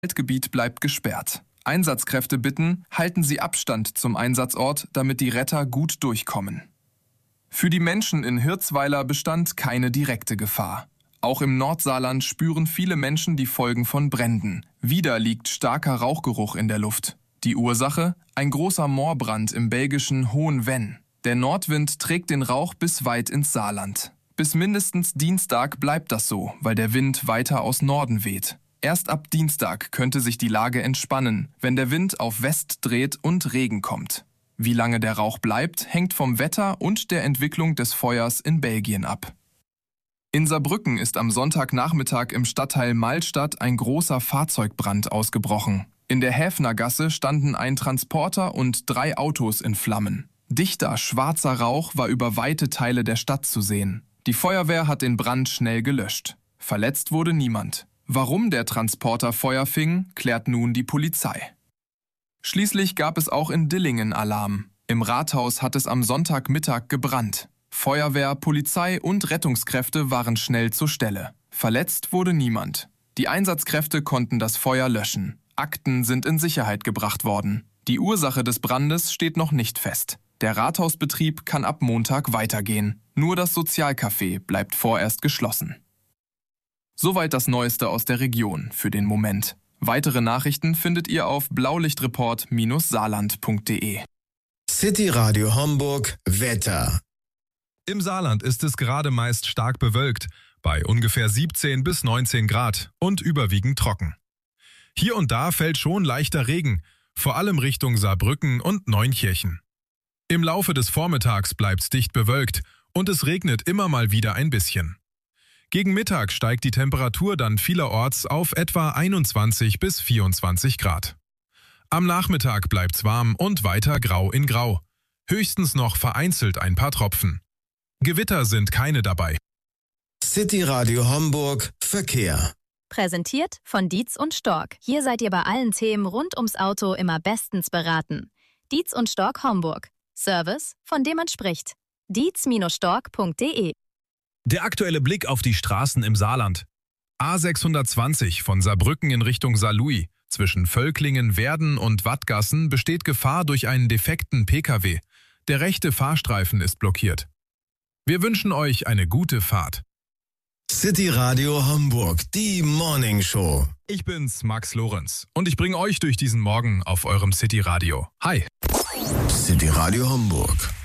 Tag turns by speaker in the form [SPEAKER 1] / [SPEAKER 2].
[SPEAKER 1] Waldgebiet bleibt gesperrt. Einsatzkräfte bitten, halten Sie Abstand zum Einsatzort, damit die Retter gut durchkommen. Für die Menschen in Hirzweiler bestand keine direkte Gefahr. Auch im Nordsaarland spüren viele Menschen die Folgen von Bränden. Wieder liegt starker Rauchgeruch in der Luft. Die Ursache? Ein großer Moorbrand im belgischen Hohenvenn. Der Nordwind trägt den Rauch bis weit ins Saarland. Bis mindestens Dienstag bleibt das so, weil der Wind weiter aus Norden weht. Erst ab Dienstag könnte sich die Lage entspannen, wenn der Wind auf West dreht und Regen kommt. Wie lange der Rauch bleibt, hängt vom Wetter und der Entwicklung des Feuers in Belgien ab. In Saarbrücken ist am Sonntagnachmittag im Stadtteil Malstadt ein großer Fahrzeugbrand ausgebrochen. In der Häfnergasse standen ein Transporter und 3 Autos in Flammen. Dichter, schwarzer Rauch war über weite Teile der Stadt zu sehen. Die Feuerwehr hat den Brand schnell gelöscht. Verletzt wurde niemand. Warum der Transporter Feuer fing, klärt nun die Polizei. Schließlich gab es auch in Dillingen Alarm. Im Rathaus hat es am Sonntagmittag gebrannt. Feuerwehr, Polizei und Rettungskräfte waren schnell zur Stelle. Verletzt wurde niemand. Die Einsatzkräfte konnten das Feuer löschen. Akten sind in Sicherheit gebracht worden. Die Ursache des Brandes steht noch nicht fest. Der Rathausbetrieb kann ab Montag weitergehen. Nur das Sozialcafé bleibt vorerst geschlossen. Soweit das Neueste aus der Region für den Moment. Weitere Nachrichten findet ihr auf blaulichtreport-saarland.de.
[SPEAKER 2] City Radio Homburg Wetter.
[SPEAKER 3] Im Saarland ist es gerade meist stark bewölkt, bei ungefähr 17 bis 19 Grad und überwiegend trocken. Hier und da fällt schon leichter Regen, vor allem Richtung Saarbrücken und Neunkirchen. Im Laufe des Vormittags bleibt's dicht bewölkt und es regnet immer mal wieder ein bisschen. Gegen Mittag steigt die Temperatur dann vielerorts auf etwa 21 bis 24 Grad. Am Nachmittag bleibt's warm und weiter grau in grau. Höchstens noch vereinzelt ein paar Tropfen. Gewitter sind keine dabei.
[SPEAKER 2] City Radio Homburg Verkehr.
[SPEAKER 4] Präsentiert von Dietz und Stork. Hier seid ihr bei allen Themen rund ums Auto immer bestens beraten. Dietz und Stork Homburg. Service, von dem man spricht. dietz-stork.de.
[SPEAKER 3] Der aktuelle Blick auf die Straßen im Saarland. A620 von Saarbrücken in Richtung Saarlouis. Zwischen Völklingen, Werden und Wattgassen besteht Gefahr durch einen defekten Pkw. Der rechte Fahrstreifen ist blockiert. Wir wünschen euch eine gute Fahrt.
[SPEAKER 2] City Radio Homburg, die Morning Show.
[SPEAKER 3] Ich bin's, Max Lorenz, und ich bringe euch durch diesen Morgen auf eurem City Radio. Hi.
[SPEAKER 2] City Radio Homburg.